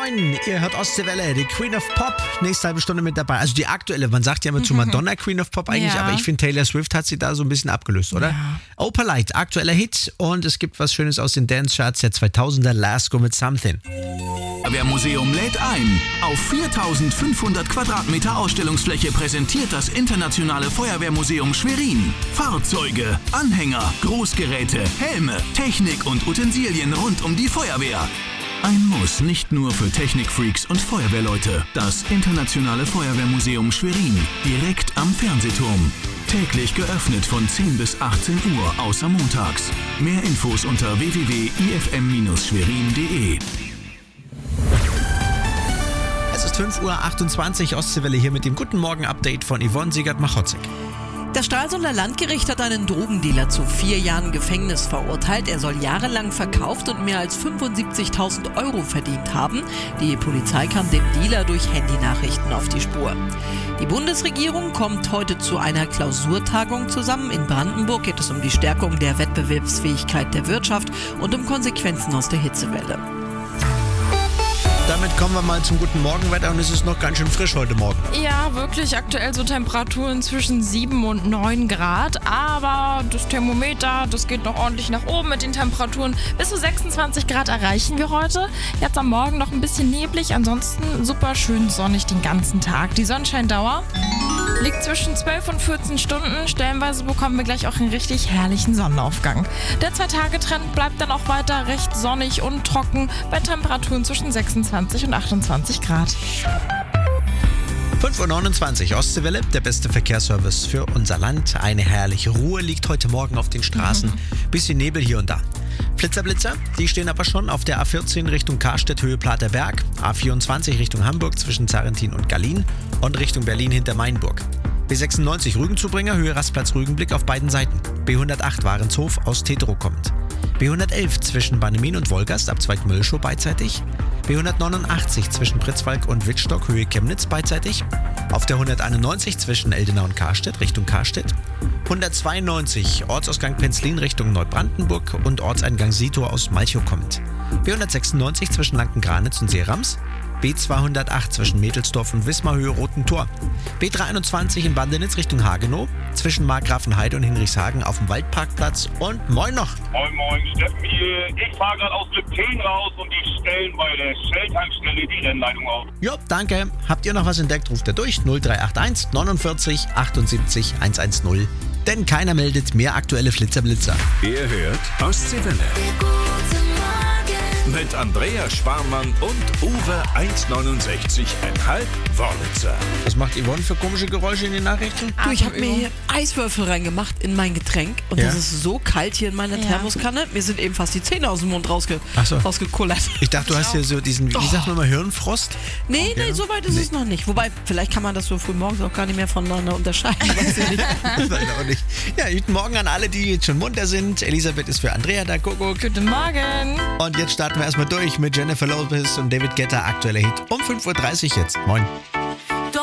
9. Ihr hört Ostseewelle, die Queen of Pop. Nächste halbe Stunde mit dabei. Also die aktuelle, man sagt ja immer zu Madonna Queen of Pop eigentlich, aber ich finde Taylor Swift hat sie da so ein bisschen abgelöst, oder? Ja. Opalite, aktueller Hit und es gibt was Schönes aus den Dance-Charts der 2000er, Lasko mit Something. Feuerwehrmuseum lädt ein. Auf 4500 Quadratmeter Ausstellungsfläche präsentiert das Internationale Feuerwehrmuseum Schwerin Fahrzeuge, Anhänger, Großgeräte, Helme, Technik und Utensilien rund um die Feuerwehr. Ein Muss nicht nur für Technikfreaks und Feuerwehrleute. Das Internationale Feuerwehrmuseum Schwerin, direkt am Fernsehturm. Täglich geöffnet von 10 bis 18 Uhr, außer montags. Mehr Infos unter www.ifm-schwerin.de. Es ist 5:28 Uhr, Ostseewelle hier mit dem Guten Morgen-Update von Yvonne Siegert-Machotzek. Das Stralsunder Landgericht hat einen Drogendealer zu 4 Jahren Gefängnis verurteilt. Er soll jahrelang verkauft und mehr als 75.000 € verdient haben. Die Polizei kam dem Dealer durch Handynachrichten auf die Spur. Die Bundesregierung kommt heute zu einer Klausurtagung zusammen. In Brandenburg geht es um die Stärkung der Wettbewerbsfähigkeit der Wirtschaft und um Konsequenzen aus der Hitzewelle. Damit kommen wir mal zum guten Morgenwetter und es ist noch ganz schön frisch heute Morgen. Ja, wirklich. Aktuell so Temperaturen zwischen 7 und 9 Grad. Aber das Thermometer, das geht noch ordentlich nach oben mit den Temperaturen. Bis zu 26 Grad erreichen wir heute. Jetzt am Morgen noch ein bisschen neblig. Ansonsten super schön sonnig den ganzen Tag. Die Sonnenscheindauer liegt zwischen 12 und 14 Stunden. Stellenweise bekommen wir gleich auch einen richtig herrlichen Sonnenaufgang. Der 2-Tage-Trend bleibt dann auch weiter recht sonnig und trocken bei Temperaturen zwischen 26 und 28 Grad. 5:29 Uhr, Ostseewelle, der beste Verkehrsservice für unser Land. Eine herrliche Ruhe liegt heute Morgen auf den Straßen. Bisschen Nebel hier und da. Flitzer, die stehen aber schon auf der A14 Richtung Karstedt, Höhe Platerberg, A24 Richtung Hamburg zwischen Zarentin und Gallien und Richtung Berlin hinter Mainburg. B96 Rügenzubringer, Höhe Rastplatz Rügenblick auf beiden Seiten. B108 Warenshof aus Tetero kommend. B111 zwischen Bannemin und Wolgast ab Zweigmüllschow beidseitig. B189 zwischen Pritzwalk und Wittstock, Höhe Chemnitz beidseitig. Auf der 191 zwischen Eldena und Karstedt Richtung Karstedt. 192 Ortsausgang Penzlin Richtung Neubrandenburg und Ortseingang Sietor aus Malchow kommend. B196 zwischen Lanken-Granitz und Seerams. B208 zwischen Mädelsdorf und Wismar, Höhe Roten Tor. B321 in Bandenitz Richtung Hagenow, zwischen Markgrafenheide und Hinrichshagen auf dem Waldparkplatz und moin noch. Moin, Steffen hier. Ich fahre gerade aus Lipten raus und die stellen bei der Shell-Tankstelle die Rennleitung auf. Jo, danke. Habt ihr noch was entdeckt, ruft ihr durch 0381 49 78 110. Denn keiner meldet mehr aktuelle Flitzer-Blitzer. Ihr hört Ostseewelle. Mit Andrea Sparmann und Uwe 169,5 Wörlitzer. Was macht Yvonne für komische Geräusche in den Nachrichten? Du, ich habe mir hier Eiswürfel reingemacht in mein Getränk und Ja? das ist so kalt hier in meiner Thermoskanne. Mir sind eben fast die Zähne aus dem Mund Ach so. rausgekullert. Ich dachte, du hast hier so diesen, wie sagt man mal, Hirnfrost? Nee, so weit ist es noch nicht. Wobei, vielleicht kann man das so früh morgens auch gar nicht mehr voneinander unterscheiden. Weiß ich nicht. Nein, auch nicht. Ja, guten Morgen an alle, die jetzt schon munter sind. Elisabeth ist für Andrea da, Kuckuck. Guten Morgen. Und jetzt starten wir erstmal durch mit Jennifer Lopez und David Guetta, aktueller Hit. Um 5:30 Uhr jetzt. Moin.